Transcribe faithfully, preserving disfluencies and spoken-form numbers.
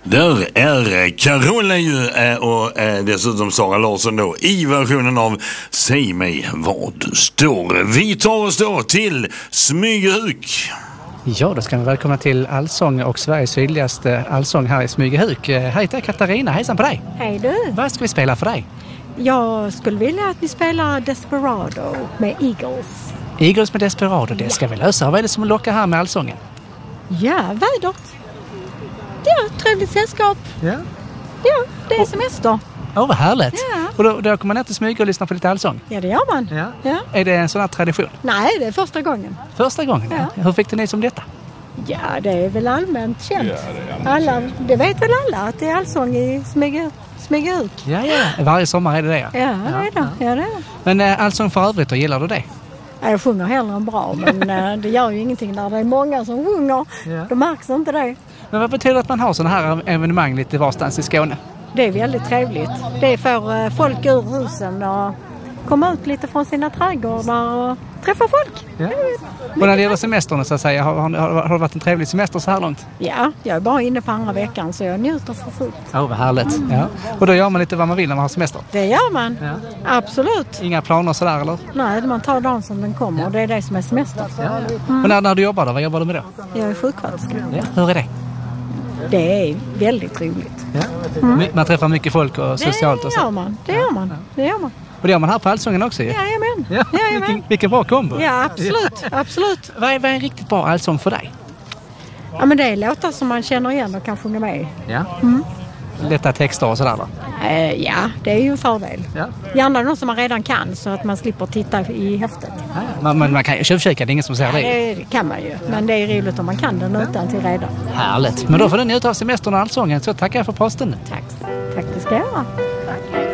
Där är Carola ju och dessutom Sara Larsson då i versionen av Säg mig vad du står. Vi tar oss då till Smygehuk. Ja, då ska vi välkomna till Allsång och Sveriges sydligaste allsång här i Smygehuk. Här heter Katarina, hejsan på dig. Hej du. Vad ska vi spela för dig? Jag skulle vilja att ni spelar Desperado med Eagles. Eagles med Desperado, det ska vi lösa. Vad är det som lockar här med allsången? Ja, vädret. Ja, trevligt sällskap. Ja. Ja, det är semester. Åh, oh, vad härligt. Ja. Och då, då kommer man ner till Smyge och lyssna på lite allsång? Ja, det gör man. Ja. Ja. Är det en sån här tradition? Nej, det är första gången. Första gången? Ja. Hur fick du ni som detta? Ja, det är väl allmänt känt. Ja, det är allmänt alla, det vet väl alla att det är allsång i Smygehuk. Ja, ja. Varje sommar är det det. Ja, det är det. Ja, det är det. Men äh, allsång för övrigt, då gillar du det? Ja, jag sjunger hellre än bra, men äh, det gör ju ingenting när det är många som sjunger. Ja. Då märks inte det. Men vad betyder att man har sådana här evenemang lite varstans i Skåne? Det är väldigt trevligt. Det får folk ur husen och komma ut lite från sina trädgårdar och träffa folk. Ja. Och när det gäller semesterna så att säga, har, har, har det varit en trevlig semester så här långt? Ja, jag är bara inne på andra veckan så jag njuter för fullt. Ja, oh, vad härligt. Mm. Ja. Och då gör man lite vad man vill när man har semester? Det gör man. Ja. Absolut. Inga planer sådär eller? Nej, man tar dagen som den kommer ja. och det är det som är semester. Ja, ja. Mm. Och när, när du jobbar då, vad jobbar du med då? Jag är sjuksköterska. Ja. Hur är det? Det är väldigt trevligt. Ja. Mm. Man träffar mycket folk och socialt och så? Det gör man, det gör man. Det gör man. Och det gör man här på allsången också ju? Jajamän. Ja, Jajamän. vilken, vilken bra kombo. Ja, absolut. absolut. Vad är, vad är en riktigt bra allsång för dig? Ja, men det är låtar som man känner igen och kan sjunga med. Ja. Mm. Lätta texter och sådär då? Eh, ja, det är ju en fördel. Ja. Gärna något som man redan kan så att man slipper titta i häftet. Ja, man, man, man kan ju tjuvkika, det är ingen som säger Ja, det. det kan man ju. Men det är roligt om man kan den utan till redan. Härligt. Men då får du njuta av semestern och allsången. Så tackar jag för posten. Tack. Tack det ska jag göra. Tack.